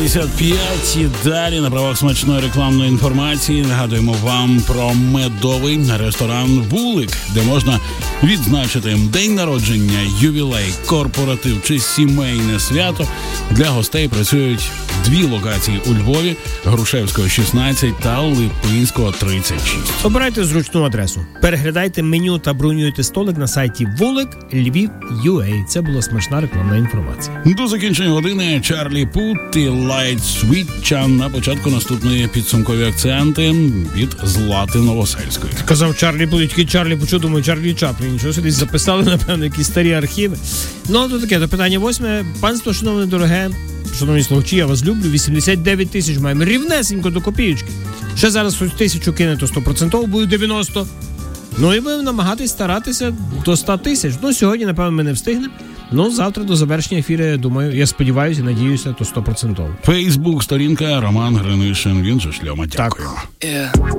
55 і далі на правах смачної рекламної інформації нагадуємо вам про медовий ресторан «Вулик», де можна відзначити день народження, ювілей, корпоратив чи сімейне свято. Для гостей працюють 2 локації у Львові: Грушевського, 16 та Липинського, 36. Обирайте зручну адресу. Переглядайте меню та бронюйте столик на сайті Вулик Львів.ua. Це була смачна рекламна інформація. До закінчення години Чарлі Пут і Light Sweet Chan. На початку наступної підсумкові акценти від Злати Новосельської. Казав Чарлі Пут, тільки Чарлі Пут, що думаю, Чарлі Чаплін. Що сюди записали, напевно, якісь старі архіви. Ну, то таке, до питання 8. Панство, шановне дороге, шановні слухачі, я вас люблю. 89 тисяч маємо. Рівнесенько до копійочки. Ще зараз хоч 1000 кине, то 100% буде 90. Ну і будемо намагатись старатися до 100 тисяч. Ну, сьогодні, напевно, ми не встигнемо. Ну, завтра до завершення ефіру, я думаю, я сподіваюся, надіюся, то 100%. Фейсбук, сторінка Роман Гринишин, він же Шльома. Дякую. Так.